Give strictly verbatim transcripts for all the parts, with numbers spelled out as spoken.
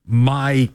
my,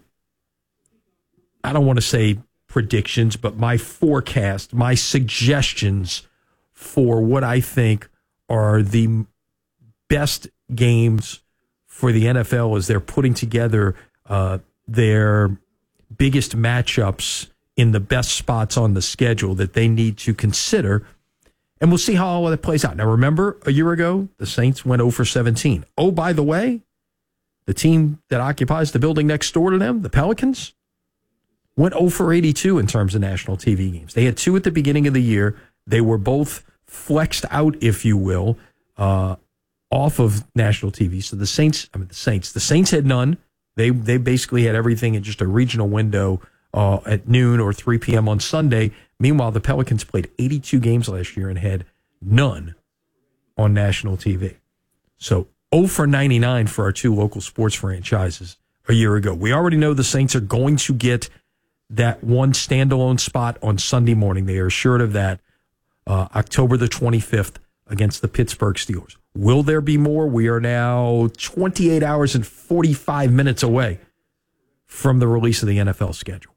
I don't want to say predictions, but my forecast, my suggestions for what I think are the best games for the N F L as they're putting together uh, their biggest matchups in the best spots on the schedule that they need to consider. And we'll see how all of that plays out. Now, remember, a year ago, the Saints went oh for seventeen. Oh, by the way, the team that occupies the building next door to them, the Pelicans, went oh for eighty-two in terms of national T V games. They had two at the beginning of the year. They were both flexed out, if you will, uh, off of national T V. So the Saints, I mean, the Saints, the Saints had none. They they basically had everything in just a regional window uh, at noon or three p.m. on Sunday. Meanwhile, the Pelicans played eighty-two games last year and had none on national T V. So oh for ninety-nine for our two local sports franchises a year ago. We already know the Saints are going to get that one standalone spot on Sunday morning. They are assured of that. Uh, October the twenty-fifth against the Pittsburgh Steelers. Will there be more? We are now twenty-eight hours and forty-five minutes away from the release of the N F L schedule.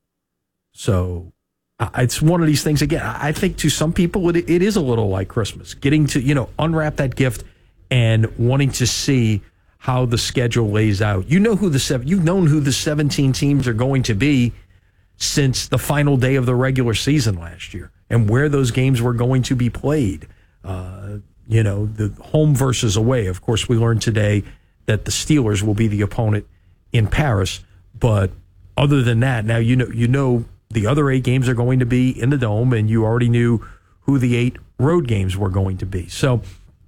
So uh, it's one of these things, again, I think to some people it, it is a little like Christmas, getting to, you know, unwrap that gift and wanting to see how the schedule lays out. You know who the seven, you've known who the seventeen teams are going to be since the final day of the regular season last year and where those games were going to be played. Uh, you know, the home versus away. Of course, we learned today that the Steelers will be the opponent in Paris. But other than that, now you know you know the other eight games are going to be in the Dome, and you already knew who the eight road games were going to be. So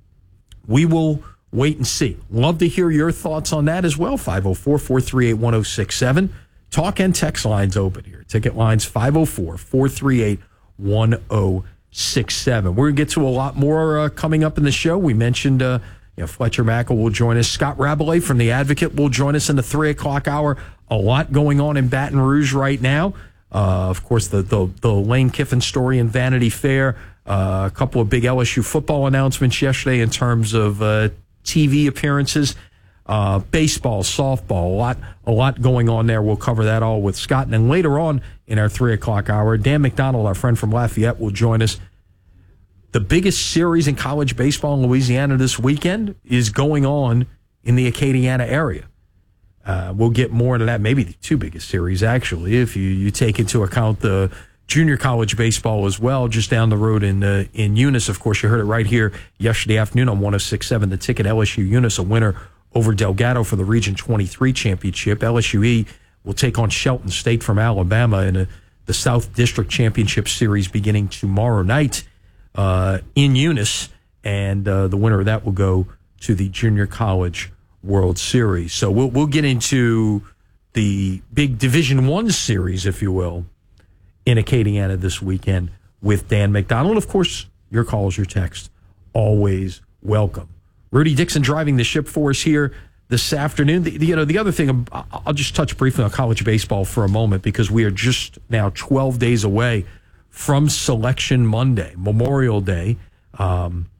we will wait and see. Love to hear your thoughts on that as well. five oh four, four three eight, one oh six seven. Talk and text lines open here. Ticket lines five oh four, four three eight, one oh six seven. We're going to get to a lot more uh, coming up in the show. We mentioned uh, you know, Fletcher Mackel will join us. Scott Rabelais from The Advocate will join us in the three o'clock hour. A lot going on in Baton Rouge right now. Uh, of course, the, the, the Lane Kiffin story in Vanity Fair. Uh, a couple of big L S U football announcements yesterday in terms of uh, T V appearances. Uh, baseball, softball, a lot, a lot going on there. We'll cover that all with Scott. And then later on in our three o'clock hour, Dan McDonald, our friend from Lafayette, will join us. The biggest series in college baseball in Louisiana this weekend is going on in the Acadiana area. Uh, we'll get more into that, maybe the two biggest series, actually, if you, you take into account the junior college baseball as well, just down the road in uh, in Eunice. Of course, you heard it right here yesterday afternoon on one oh six point seven. The Ticket, L S U Eunice, a winner over Delgado for the Region twenty-three championship. L S U E will take on Shelton State from Alabama in a, the South District Championship Series beginning tomorrow night uh, in Eunice, and uh, the winner of that will go to the Junior College World Series. So we'll we'll get into the big Division One series, if you will, in Acadiana this weekend with Dan McDonald. Of course, your calls, your texts, always welcome. Rudy Dixon driving the ship for us here this afternoon. The, the, you know, the other thing, I'll just touch briefly on college baseball for a moment because we are just now twelve days away from Selection Monday, Memorial Day. Um,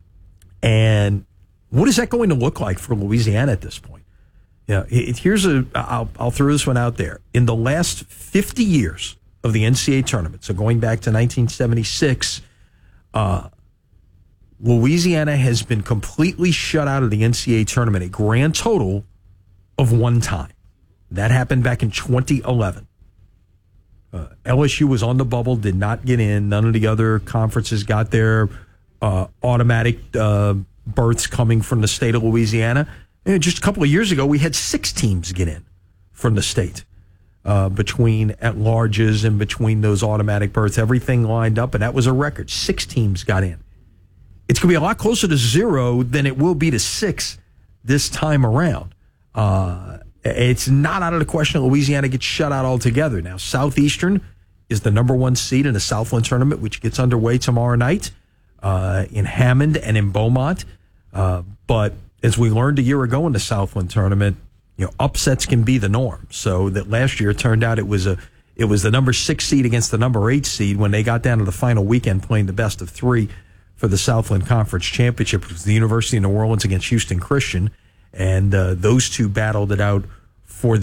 and what is that going to look like for Louisiana at this point? Yeah, it, it, here's a, I'll, I'll throw this one out there. In the last fifty years of the N C double A tournament, so going back to nineteen seventy-six, uh, Louisiana has been completely shut out of the N C double A tournament, a grand total of one time. That happened back in twenty eleven. Uh, L S U was on the bubble, did not get in. None of the other conferences got their uh, automatic uh, berths coming from the state of Louisiana. And just a couple of years ago, we had six teams get in from the state. Uh, between at-larges and between those automatic berths, everything lined up, and that was a record. Six teams got in. It's going to be a lot closer to zero than it will be to six this time around. Uh, it's not out of the question that Louisiana gets shut out altogether. Now, Southeastern is the number one seed in the Southland tournament, which gets underway tomorrow night uh, in Hammond and in Beaumont. Uh, but as we learned a year ago in the Southland tournament, you know, upsets can be the norm. So that last year it turned out it was a it was the number six seed against the number eight seed when they got down to the final weekend playing the best of three for the Southland Conference Championship. It was the University of New Orleans against Houston Christian, and uh, those two battled it out